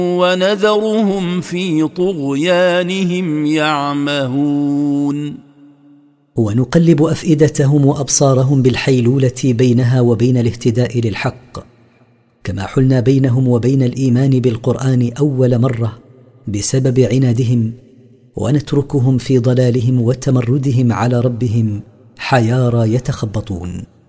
ونذرهم في طغيانهم يعمهون. ونقلب أفئدتهم وأبصارهم بالحيلولة بينها وبين الاهتداء للحق، كما حلنا بينهم وبين الإيمان بالقرآن أول مرة بسبب عنادهم، ونتركهم في ضلالهم وتمردهم على ربهم حيارى يتخبطون.